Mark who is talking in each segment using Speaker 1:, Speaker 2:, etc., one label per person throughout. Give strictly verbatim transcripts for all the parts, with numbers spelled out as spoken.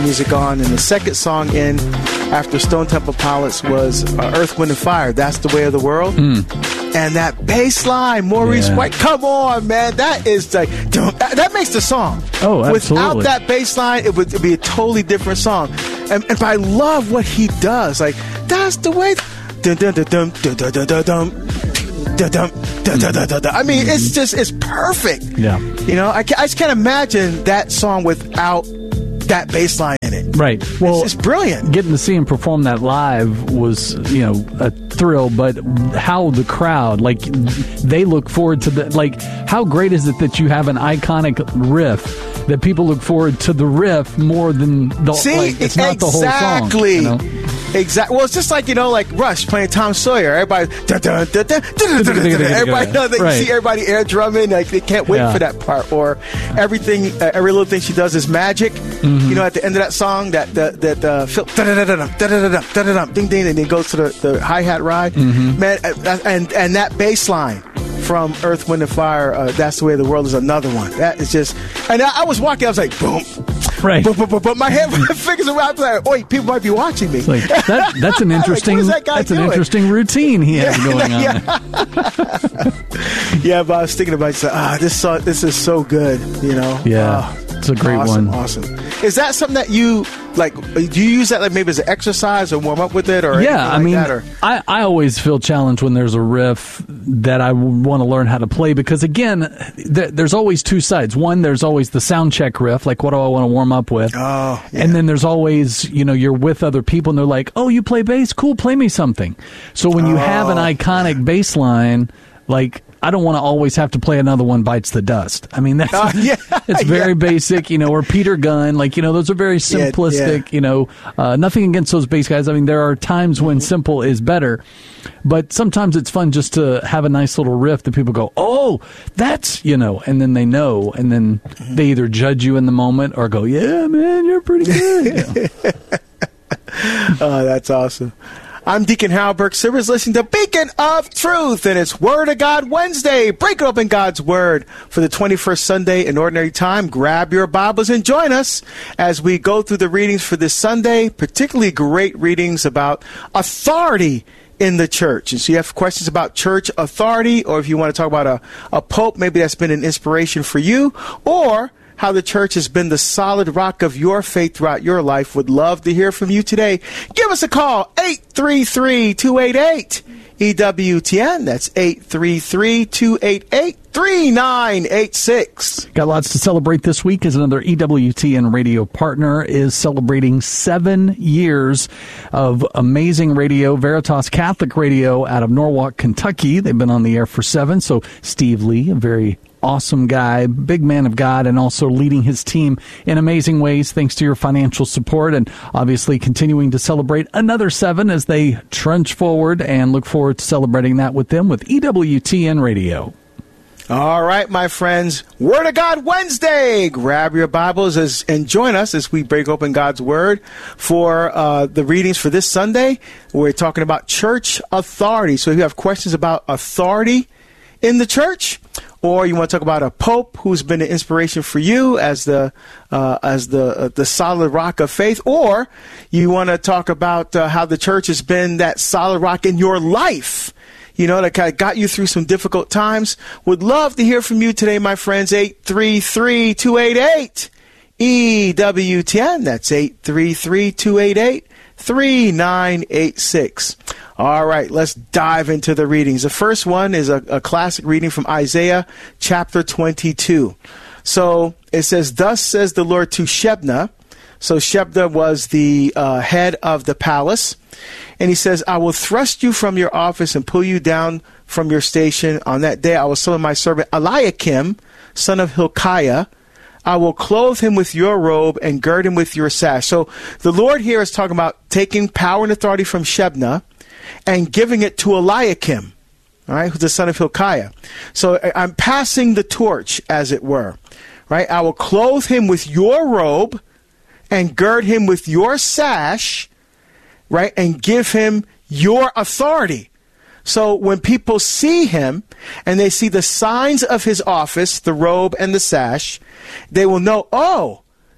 Speaker 1: music on, and the second song in after Stone Temple Pilots was uh, Earth, Wind and Fire. That's the Way of the World. Mm. And that bass line, Maurice
Speaker 2: yeah.
Speaker 1: White, come on, man. That is like, that, that makes the song.
Speaker 2: Oh, absolutely.
Speaker 1: Without that bass line, it would be a totally different song. And, and I love what he does. Like, that's the way. Dun, dun, dun, dun, dun, dun, dun, dun, dun. Da, da, da, da, da, da. I mean, mm-hmm. it's just, it's perfect.
Speaker 2: Yeah.
Speaker 1: You know, I, I just can't imagine that song without that bass line in it.
Speaker 2: Right. Well,
Speaker 1: it's, it's brilliant.
Speaker 2: Getting to see him perform that live was, you know, a thrill, but how the crowd, like, they look forward to the, like, how great is it that you have an iconic riff that people look forward to the riff more than the,
Speaker 1: See,
Speaker 2: like, it's not
Speaker 1: exactly.
Speaker 2: the whole song. You know?
Speaker 1: Exactly. Well, it's just like, you know, like Rush playing Tom Sawyer. Everybody, dun, dun, dun, dun, dun, dun, dun, dun, everybody, know, they
Speaker 2: right.
Speaker 1: see everybody air drumming. Like they can't wait
Speaker 2: yeah.
Speaker 1: for that part. Or everything, uh, every little thing she does is magic. Mm-hmm. You know, at the end of that song, that that that uh, Phil, ding ding, and it goes to the, the hi hat ride. Mm-hmm. Man, uh, and and that bass line from Earth, Wind and Fire, uh, That's the Way of the World is another one. That is just, and I, I was walking, I was like, boom.
Speaker 2: Right.
Speaker 1: But, but, but, but my head figures around like, wait, people might be watching me.
Speaker 2: Like, that, that's an interesting
Speaker 1: like, that
Speaker 2: that's
Speaker 1: doing?
Speaker 2: an interesting routine he has going on.
Speaker 1: Yeah, yeah, but I was thinking about it, ah, this song, this is so good, you know.
Speaker 2: Yeah,
Speaker 1: uh,
Speaker 2: it's a great
Speaker 1: awesome,
Speaker 2: one.
Speaker 1: Awesome. Is that something that you like? Do you use that like maybe as an exercise or warm up with it, or
Speaker 2: yeah? I
Speaker 1: like
Speaker 2: mean,
Speaker 1: that, or?
Speaker 2: I I always feel challenged when there's a riff that I want to learn how to play because again, th- there's always two sides. One, there's always the sound check riff, like what do I want to warm up with?
Speaker 1: Oh, yeah.
Speaker 2: And then there's always, you know, you're with other people and they're like, oh, you play bass? Cool, play me something. So when you
Speaker 1: oh.
Speaker 2: have an iconic bass line, like, I don't want to always have to play another one bites the dust. I mean, that's
Speaker 1: uh, yeah,
Speaker 2: it's very
Speaker 1: yeah.
Speaker 2: basic, you know, or Peter Gunn, like, you know, those are very simplistic, yeah, yeah. you know, uh, nothing against those bass guys. I mean, there are times when simple is better, but sometimes it's fun just to have a nice little riff that people go, oh, that's, you know, and then they know, and then mm-hmm. they either judge you in the moment or go, yeah, man, you're pretty good. You know?
Speaker 1: Oh, that's awesome. I'm Deacon Harold Burke Sivers, listening to Beacon of Truth, and it's Word of God Wednesday. Break open God's Word for the twenty-first Sunday in Ordinary Time. Grab your Bibles and join us as we go through the readings for this Sunday, particularly great readings about authority in the church. And so you have questions about church authority, or if you want to talk about a, a pope, maybe that's been an inspiration for you, or how the church has been the solid rock of your faith throughout your life. Would love to hear from you today. Give us a call, eight three three, two eight eight, E W T N. That's eight three three, two eight eight, three nine eight six.
Speaker 2: Got lots to celebrate this week as another E W T N radio partner is celebrating seven years of amazing radio, Veritas Catholic Radio out of Norwalk, Kentucky. They've been on the air for seven. So Steve Lee, a very awesome guy, big man of God, and also leading his team in amazing ways thanks to your financial support, and obviously continuing to celebrate another seven as they trudge forward, and look forward to celebrating that with them with E W T N Radio.
Speaker 1: All right, my friends, Word of God Wednesday. Grab your Bibles as, and join us as we break open God's Word for uh, the readings for this Sunday. We're talking about church authority. So if you have questions about authority in the church, or you want to talk about a pope who's been an inspiration for you as the uh, as the uh, the solid rock of faith, or you want to talk about uh, how the church has been that solid rock in your life, you know, that kind of got you through some difficult times, would love to hear from you today, my friends. eight three three, two eight eight, E W T N. That's eight three three, two eight eight, three nine eight six. All right, let's dive into the readings. The first one is a, a classic reading from Isaiah chapter twenty-two. So it says, thus says the Lord to Shebna. So Shebna was the uh, head of the palace. And he says, I will thrust you from your office and pull you down from your station. On that day I will summon my servant Eliakim, son of Hilkiah. I will clothe him with your robe and gird him with your sash. So the Lord here is talking about taking power and authority from Shebna and giving it to Eliakim, all right, who's the son of Hilkiah. So I'm passing the torch, as it were, right? I will clothe him with your robe and gird him with your sash, right, and give him your authority. So when people see him and they see the signs of his office, the robe and the sash, they will know, oh,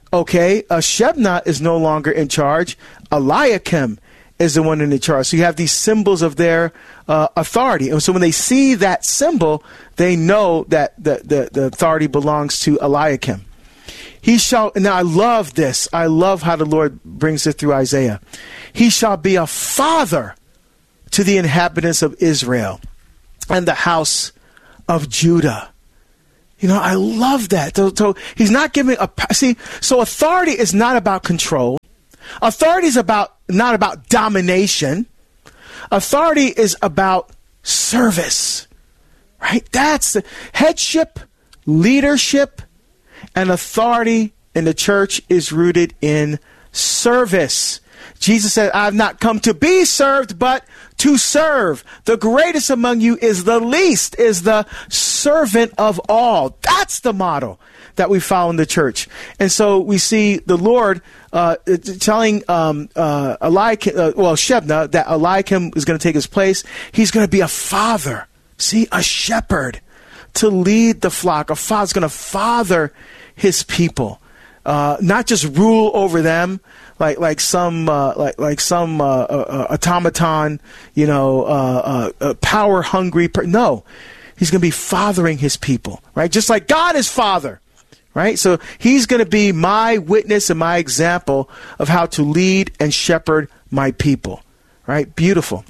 Speaker 1: Okay, uh, Shebna is no longer in charge. Eliakim is the one in the charge. So you have these symbols of their uh, authority. And so when they see that symbol, they know that the, the, the authority belongs to Eliakim. He shall, now I love this. I love how the Lord brings it through Isaiah. He shall be a father to the inhabitants of Israel and the house of Judah. You know, I love that. So, so he's not giving a, see, so authority is not about control. Authority is about, not about domination. Authority is about service, right? That's the headship, leadership, and authority in the church is rooted in service. Jesus said, I've not come to be served, but to serve. The greatest among you is the least, is the servant of all. That's the model that we follow in the church. And so we see the Lord uh, telling um, uh, Eliakim, uh, well, Shebna, that Eliakim is going to take his place. He's going to be a father, see, a shepherd to lead the flock. A father's going to father his people, uh, not just rule over them like like some uh, like like some uh, uh, automaton, you know, uh, uh, uh, power hungry. Per- no, he's going to be fathering his people, right? Just like God is Father, right? So he's going to be my witness and my example of how to lead and shepherd my people, right? Beautiful.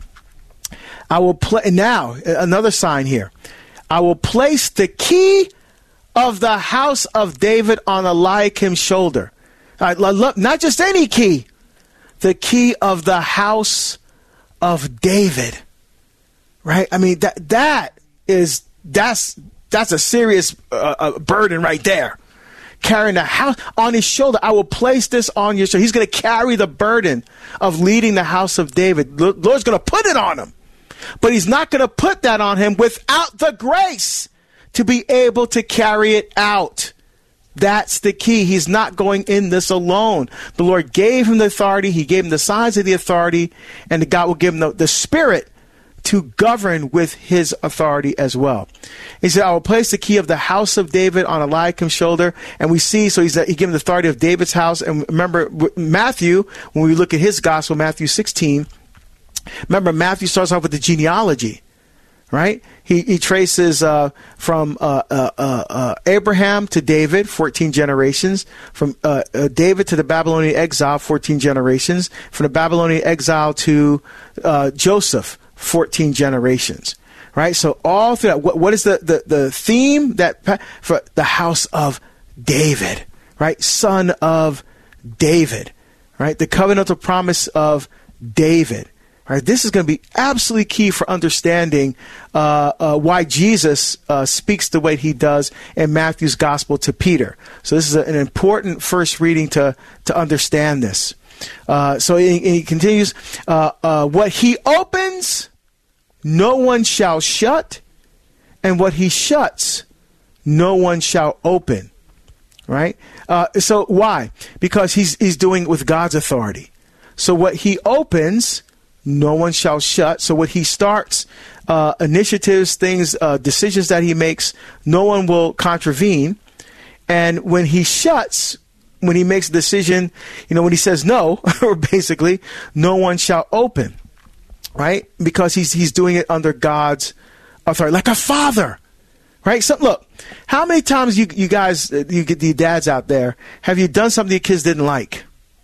Speaker 1: I will play now. Another sign here. I will place the key of the house of David on Eliakim's shoulder. I love, not just any key, the key of the house of David. Right? I mean, that that is that's that's a serious uh, uh, burden right there. Carrying the house on his shoulder. I will place this on your shoulder. He's going to carry the burden of leading the house of David. The Lord's going to put it on him. But he's not going to put that on him without the grace to be able to carry it out. That's the key. He's not going in this alone. The Lord gave him the authority. He gave him the signs of the authority, and God will give him the, the spirit to govern with his authority as well. He said, I will place the key of the house of David on Eliakim's shoulder. And we see, so he's, he gave him the authority of David's house. And remember, Matthew, when we look at his gospel, Matthew sixteen, remember, Matthew starts off with the genealogy, right? He he traces uh, from uh, uh, uh, Abraham to David, fourteen generations. From uh, uh, David to the Babylonian exile, fourteen generations. From the Babylonian exile to uh, Joseph, fourteen generations. Right? So all through that, what, what is the, the, the theme? That for the house of David, right? Son of David, right? The covenantal promise of David. All right, this is going to be absolutely key for understanding uh, uh, why Jesus uh, speaks the way he does in Matthew's gospel to Peter. So this is a, an important first reading to to understand this. Uh, so he, he continues, uh, uh, what he opens, no one shall shut, and what he shuts, no one shall open. Right? Uh, so why? Because he's he's doing it with God's authority. So what he opens, no one shall shut. So what he starts, uh, initiatives, things, uh, decisions that he makes, no one will contravene. And when he shuts, when he makes a decision, you know, when he says no, or basically, no one shall open, right? Because he's he's doing it under God's authority, like a father, right? So look, how many times you you guys, you get the dads out there, have you done something your kids didn't like,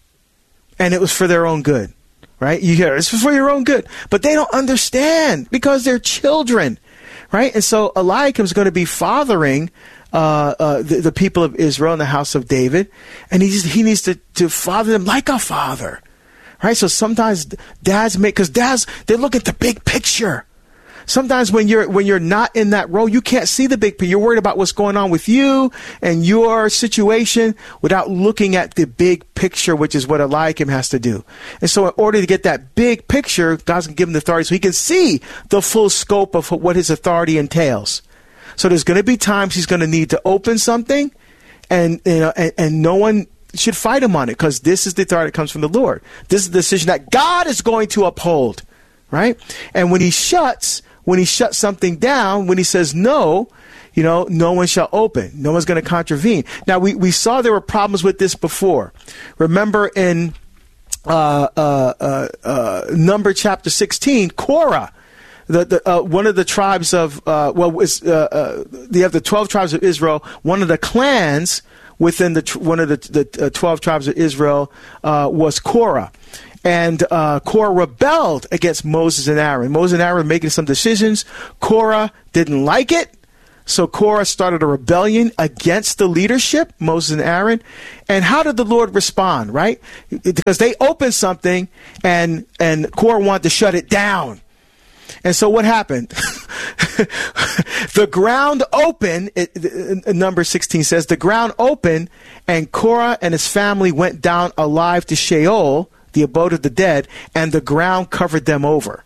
Speaker 1: and it was for their own good? Right? You hear it's for your own good, but they don't understand because they're children, right? And so Eliakim is going to be fathering uh, uh, the, the people of Israel in the house of David, and he he needs to, to father them like a father, right? So sometimes dads make, because dads, they look at the big picture. Sometimes when you're when you're not in that role, you can't see the big picture. You're worried about what's going on with you and your situation without looking at the big picture, which is what Eliakim has to do. And so in order to get that big picture, God's going to give him the authority so he can see the full scope of what his authority entails. So there's going to be times he's going to need to open something, and you know, and, and no one should fight him on it, because this is the authority that comes from the Lord. This is the decision that God is going to uphold, right? And when he shuts, when he shuts something down, when he says no, you know, no one shall open. No one's going to contravene. Now, we, we saw there were problems with this before. Remember in uh, uh, uh, uh, Number chapter sixteen, Korah, the, the, uh, one of the tribes of, uh, well, it's, uh, uh, you have the twelve tribes of Israel, one of the clans within the one of the, the uh, twelve tribes of Israel uh, was Korah. And uh, Korah rebelled against Moses and Aaron. Moses and Aaron were making some decisions. Korah didn't like it. So Korah started a rebellion against the leadership, Moses and Aaron. And how did the Lord respond, right? Because they opened something and, and Korah wanted to shut it down. And so what happened? The ground opened, it, it, number sixteen says, the ground opened and Korah and his family went down alive to Sheol, the abode of the dead, and the ground covered them over.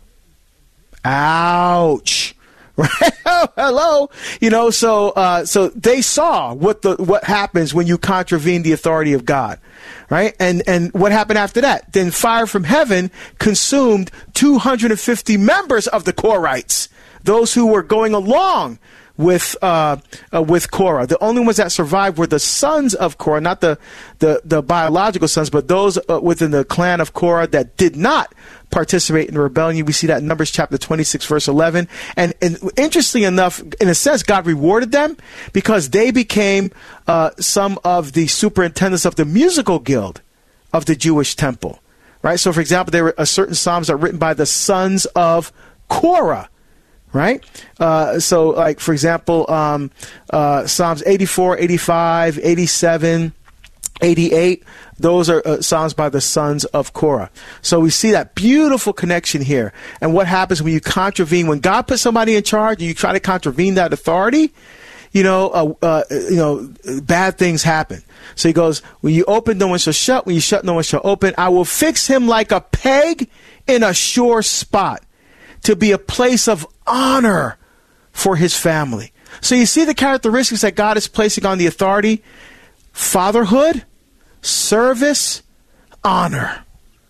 Speaker 1: Ouch. Right? Oh, hello. You know, so uh, so they saw what the what happens when you contravene the authority of God. Right? And and what happened after that? Then fire from heaven consumed two hundred fifty members of the Korahites, those who were going along with uh, uh, with Korah. The only ones that survived were the sons of Korah, not the the, the biological sons, but those uh, within the clan of Korah that did not participate in the rebellion. We see that in Numbers chapter twenty-six, verse eleven. And, and interestingly enough, in a sense, God rewarded them because they became uh, some of the superintendents of the musical guild of the Jewish temple. Right? So, for example, there were uh, certain psalms that are written by the sons of Korah. Right? Uh, so, like, for example, um, uh, Psalms eighty-four, eighty-five, eighty-seven, eighty-eight, those are uh, Psalms by the sons of Korah. So we see that beautiful connection here. And what happens when you contravene, when God puts somebody in charge and you try to contravene that authority, you know, uh, uh, you know, bad things happen. So he goes, when you open, no one shall shut. When you shut, no one shall open. I will fix him like a peg in a sure spot, to be a place of honor for his family. So you see the characteristics that God is placing on the authority: fatherhood, service, honor.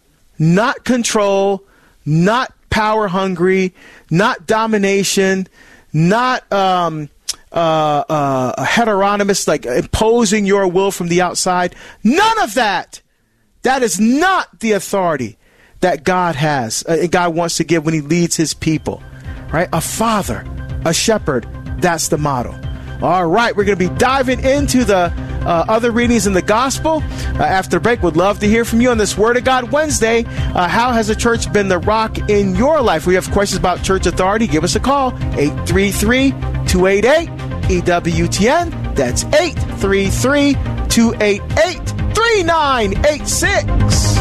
Speaker 1: Not control, not power hungry, not domination, not um, uh, uh, heteronomous, like imposing your will from the outside. None of that. That is not the authority that God has, uh, God wants to give when he leads his people, right? A father, a shepherd, that's the model. All right, we're going to be diving into the uh, other readings in the gospel uh, after the break. Would love to hear from you on this Word of God Wednesday. Uh, how has the church been the rock in your life? We have questions about church authority. Give us a call, eight three three, two eight eight, E W T N. That's eight three three, two eight eight, three nine eight six.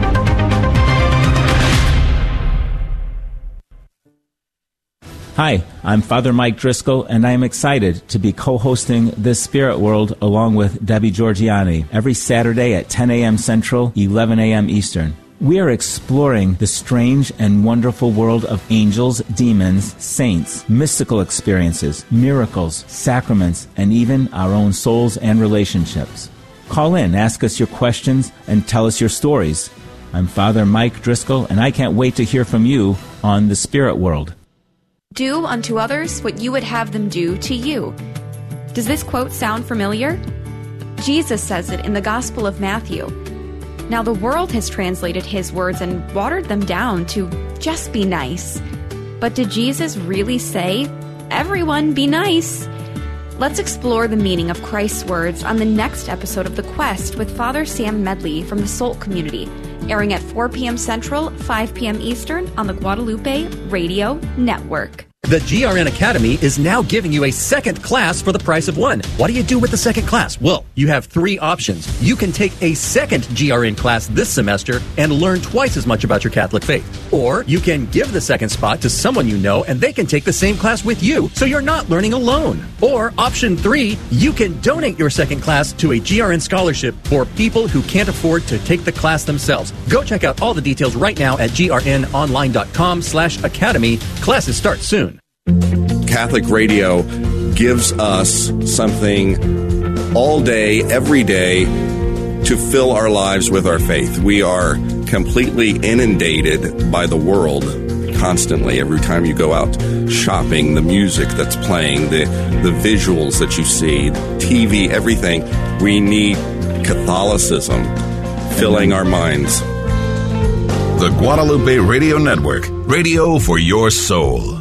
Speaker 3: Hi, I'm Father Mike Driscoll, and I am excited to be co-hosting This Spirit World along with Debbie Georgiani every Saturday at ten a.m. Central, eleven a.m. Eastern. We are exploring the strange and wonderful world of angels, demons, saints, mystical experiences, miracles, sacraments, and even our own souls and relationships. Call in, ask us your questions, and tell us your stories. I'm Father Mike Driscoll, and I can't wait to hear from you on The Spirit World.
Speaker 4: Do unto others what you would have them do to you. Does this quote sound familiar? Jesus says it in the Gospel of Matthew. Now the world has translated his words and watered them down to just be nice. But did Jesus really say, everyone be nice? Let's explore the meaning of Christ's words on the next episode of The Quest with Father Sam Medley from the Soul Community, airing at four p.m. Central, five p.m. Eastern on the Guadalupe Radio Network.
Speaker 5: The G R N Academy is now giving you a second class for the price of one. What do you do with the second class? Well, you have three options. You can take a second G R N class this semester and learn twice as much about your Catholic faith. Or you can give the second spot to someone you know and they can take the same class with you, so you're not learning alone. Or option three, you can donate your second class to a G R N scholarship for people who can't afford to take the class themselves. Go check out all the details right now at grnonline.com slash academy. Classes start soon.
Speaker 6: Catholic radio gives us something all day, every day, to fill our lives with our faith. We are completely inundated by the world constantly. Every time you go out shopping, the music that's playing, the, the visuals that you see, T V, everything. We need Catholicism filling our minds.
Speaker 7: The Guadalupe Radio Network, radio for your soul.